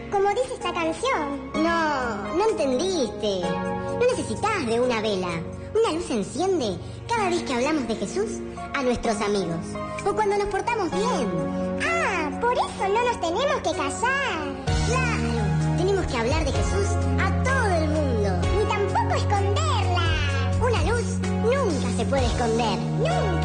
como dice esta canción. No entendiste. No necesitas de una vela. Una luz se enciende cada vez que hablamos de Jesús a nuestros amigos. O cuando nos portamos bien. Ah, por eso no nos tenemos que callar. Claro, tenemos que hablar de Jesús a todo el mundo. Ni tampoco esconderla. Una luz nunca se puede esconder. Nunca.